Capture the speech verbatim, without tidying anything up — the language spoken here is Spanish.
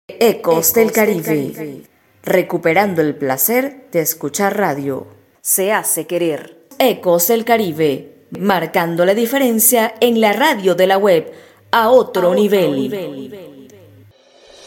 Ecos del Caribe, recuperando el placer de escuchar radio. Se hace querer. Ecos del Caribe, marcando la diferencia en la radio de la web a otro, a otro nivel. nivel.